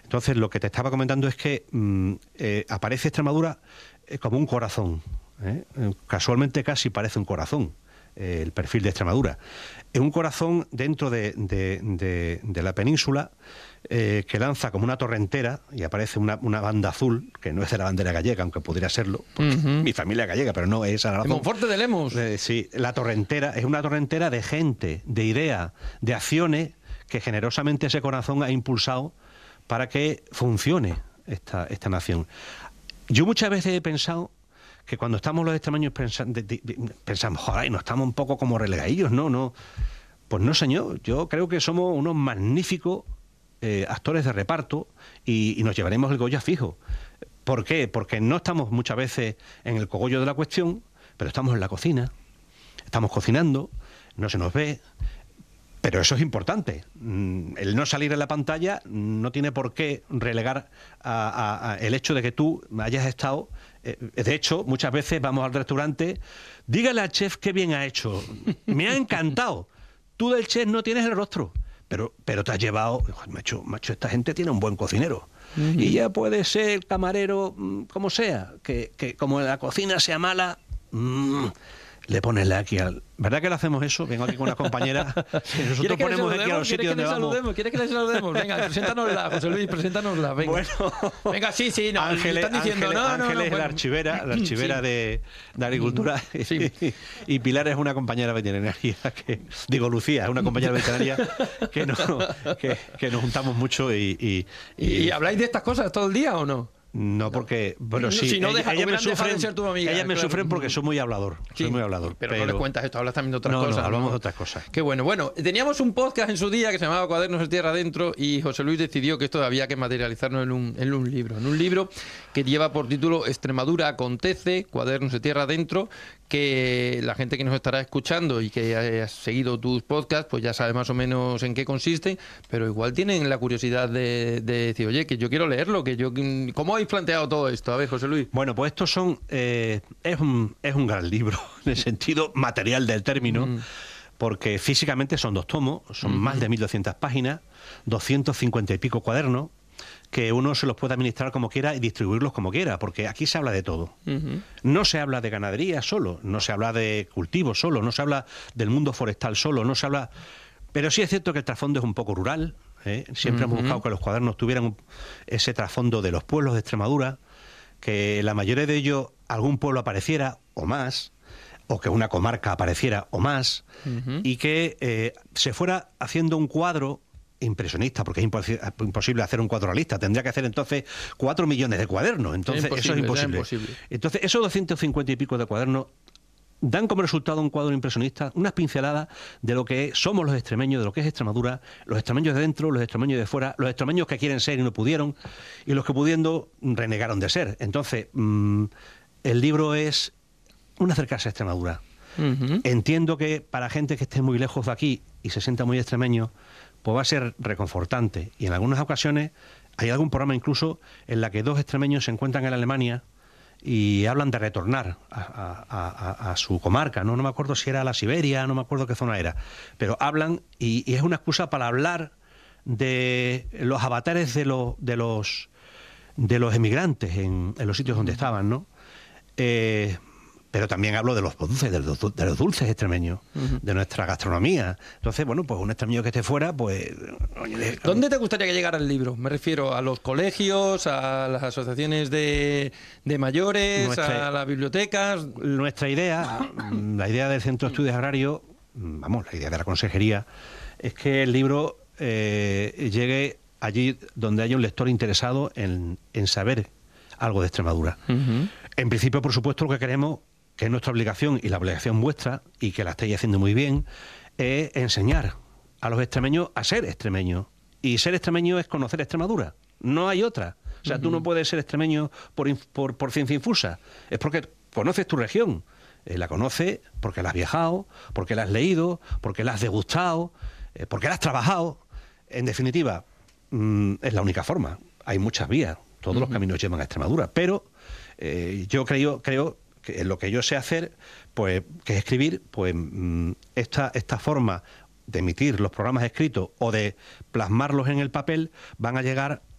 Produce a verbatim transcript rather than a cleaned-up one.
Entonces, lo que te estaba comentando es que mmm, eh, aparece Extremadura eh, como un corazón. ¿eh? Casualmente casi parece un corazón, eh, el perfil de Extremadura. Es un corazón dentro de, de, de, de la península eh, que lanza como una torrentera y aparece una, una banda azul, que no es de la bandera gallega, aunque pudiera serlo, porque uh-huh. mi familia es gallega, pero no es esa la razón. De Monforte de Lemos. Eh, sí, la torrentera es una torrentera de gente, de ideas, de acciones que generosamente ese corazón ha impulsado para que funcione esta, esta nación. Yo muchas veces he pensado que cuando estamos los extremeños pensa, de, de, de, pensamos, joder, no estamos un poco como relegadillos, no, no. Pues no, señor, yo creo que somos unos magníficos eh, actores de reparto y, y nos llevaremos el Goya fijo. ¿Por qué? Porque no estamos muchas veces en el cogollo de la cuestión, pero estamos en la cocina, estamos cocinando, no se nos ve. Pero eso es importante. El no salir en la pantalla no tiene por qué relegar a, a, a el hecho de que tú hayas estado... Eh, de hecho, muchas veces vamos al restaurante, dígale al chef qué bien ha hecho. Me ha encantado. Tú del chef no tienes el rostro, pero, pero te has llevado... Macho, macho, esta gente tiene un buen cocinero. Uh-huh. Y ya puede ser camarero como sea, que, que como la cocina sea mala... Mmm, le pones la aquí al... ¿Verdad que le hacemos eso? Vengo aquí con una compañera que nosotros que ponemos aquí a los sitios donde vamos. ¿Quieres que le saludemos? Venga, preséntanosla, José Luis, preséntanosla. Venga, bueno, venga sí, sí, no, Ángeles, están diciendo, Ángeles, no, no, Ángeles no, es bueno. la archivera, la archivera sí. de, de Agricultura sí. y Pilar es una compañera veterinaria, que digo, Lucía, es una compañera veterinaria que, no, que, que nos juntamos mucho y y, y... ¿Y habláis de estas cosas todo el día o no? No, porque, bueno, sí, si no deja, ellas me sufren, de ser tu amiga, ellas me claro. sufren porque soy muy hablador, sí, soy muy hablador. Pero, pero no les cuentas esto, hablas también de otras no, cosas. No, hablamos ¿no? de otras cosas. Qué bueno. Bueno, teníamos un podcast en su día que se llamaba Cuadernos de Tierra Adentro y José Luis decidió que esto había que materializarlo en un, en un libro. En un libro que lleva por título Extremadura acontece, Cuadernos de Tierra Adentro, que la gente que nos estará escuchando y que haya seguido tus podcasts, pues ya sabe más o menos en qué consiste, pero igual tienen la curiosidad de, de decir, oye, que yo quiero leerlo, que yo... ¿Cómo habéis planteado todo esto? A ver, José Luis. Bueno, pues estos son... Eh, es, un, es un gran libro, en el sentido material del término, mm. porque físicamente son dos tomos, son mm-hmm. más de mil doscientas páginas, doscientos cincuenta y pico cuadernos, que uno se los puede administrar como quiera y distribuirlos como quiera, porque aquí se habla de todo. Uh-huh. No se habla de ganadería solo, no se habla de cultivos solo, no se habla del mundo forestal solo, no se habla... Pero sí es cierto que el trasfondo es un poco rural, ¿eh? Siempre uh-huh. hemos buscado que los cuadernos tuvieran ese trasfondo de los pueblos de Extremadura, que la mayoría de ellos algún pueblo apareciera o más, o que una comarca apareciera o más, uh-huh. y que eh, se fuera haciendo un cuadro impresionista, porque es impos- imposible hacer un cuadro realista, tendría que hacer entonces cuatro millones de cuadernos, entonces es eso es imposible. Es imposible. Entonces esos doscientos cincuenta y pico de cuadernos dan como resultado un cuadro impresionista, unas pinceladas de lo que somos los extremeños, de lo que es Extremadura, los extremeños de dentro, los extremeños de fuera, los extremeños que quieren ser y no pudieron, y los que pudiendo renegaron de ser. Entonces, mmm, el libro es un acercarse a Extremadura. Uh-huh. Entiendo que para gente que esté muy lejos de aquí y se sienta muy extremeño, pues va a ser reconfortante. Y en algunas ocasiones hay algún programa incluso en la que dos extremeños se encuentran en Alemania y hablan de retornar a, a, a, a su comarca, ¿no? No me acuerdo si era la Siberia, no me acuerdo qué zona era, pero hablan y, y es una excusa para hablar de los avatares de los de los de los emigrantes en, en los sitios donde estaban, ¿no? Eh, pero también hablo de los dulces, de los, de los dulces extremeños, uh-huh. de nuestra gastronomía. Entonces, bueno, pues un extremeño que esté fuera, pues... ¿Dónde te gustaría que llegara el libro? Me refiero a los colegios, a las asociaciones de, de mayores, nuestra, a las bibliotecas... Nuestra idea, la idea del Centro de Estudios Agrarios, vamos, la idea de la consejería, es que el libro eh, llegue allí donde haya un lector interesado en, en saber algo de Extremadura. Uh-huh. En principio, por supuesto, lo que queremos, que es nuestra obligación y la obligación vuestra, y que la estáis haciendo muy bien, es enseñar a los extremeños a ser extremeños. Y ser extremeño es conocer Extremadura. No hay otra. O sea, uh-huh. tú no puedes ser extremeño por, por, por ciencia infusa. Es porque conoces tu región. Eh, la conoces porque la has viajado, porque la has leído, porque la has degustado, eh, porque la has trabajado. En definitiva, mmm, es la única forma. Hay muchas vías. Todos uh-huh. los caminos llevan a Extremadura. Pero eh, yo creo... creo que lo que yo sé hacer, pues, que es escribir, pues esta, esta forma de emitir los programas escritos o de plasmarlos en el papel van a llegar